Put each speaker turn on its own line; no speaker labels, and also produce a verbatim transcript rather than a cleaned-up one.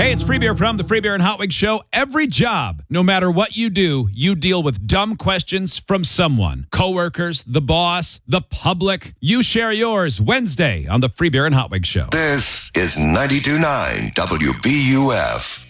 Hey, it's Free Beer from the Free Beer and Hot Wings Show. Every job, no matter what you do, you deal with dumb questions from someone. Coworkers, the boss, the public. You share yours Wednesday on the Free Beer and Hot Wings Show.
This is ninety-two point nine W B U F.